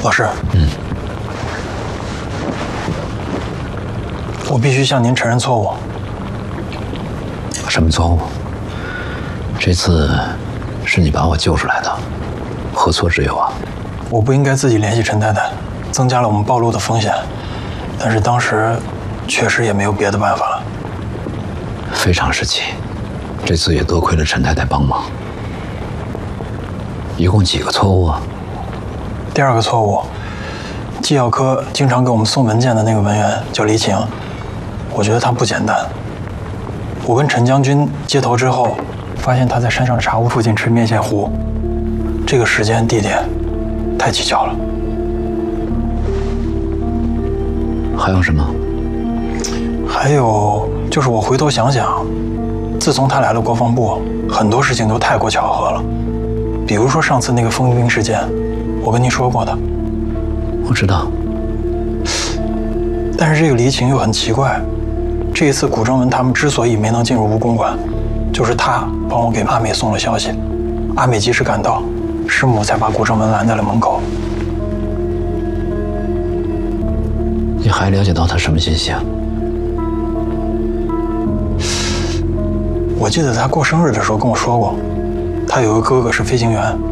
老师，我必须向您承认错误。 什么错误？这次是你把我救出来的，何错之有啊？ 我不应该自己联系陈太太，增加了我们暴露的风险。但是当时确实也没有别的办法了。 非常时期，这次也多亏了陈太太帮忙。一共几个错误啊？ 第二个错误，纪药科经常给我们送文件的那个文员叫黎晴，我觉得他不简单。我跟陈将军接头之后，发现他在山上茶屋附近吃面线糊，这个时间地点太蹊跷了。 还有什么？ 还有就是我回头想想，自从他来了国防部，很多事情都太过巧合了。比如说上次那个风云事件，我跟您说过的。 我知道。 但是这个黎晴又很奇怪，这一次古正文他们之所以没能进入蜈蚣馆，就是他帮我给阿美送了消息，阿美及时赶到，师母才把古正文拦在了门口。 你还了解到他什么信息啊？ 我记得他过生日的时候跟我说过，他有个哥哥是飞行员，